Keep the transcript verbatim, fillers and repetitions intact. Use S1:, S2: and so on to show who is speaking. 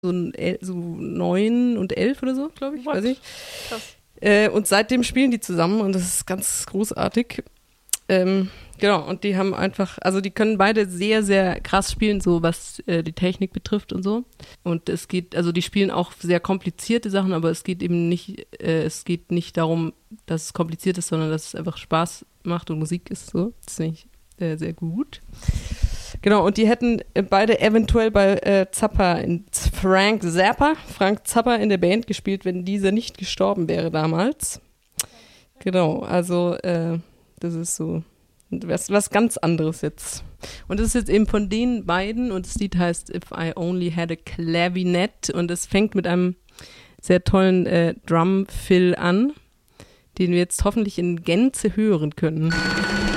S1: so, so neun und elf oder so, glaube ich,
S2: What?
S1: weiß ich.
S2: Krass.
S1: Äh, und seitdem spielen die zusammen und das ist ganz großartig. Ähm, genau, und die haben einfach, also die können beide sehr, sehr krass spielen, so was äh, die Technik betrifft und so. Und es geht, also die spielen auch sehr komplizierte Sachen, aber es geht eben nicht, äh, es geht nicht darum, dass es kompliziert ist, sondern dass es einfach Spaß macht und Musik ist so. Das finde ich äh, sehr gut. Genau, und die hätten beide eventuell bei äh, Zappa, in Frank Zappa, Frank Zappa in der Band gespielt, wenn dieser nicht gestorben wäre damals. Genau, also äh, das ist so was, was ganz anderes jetzt. Und das ist jetzt eben von den beiden und das Lied heißt If I Only Had a Clavinet und es fängt mit einem sehr tollen äh, Drum-Fill an, den wir jetzt hoffentlich in Gänze hören können.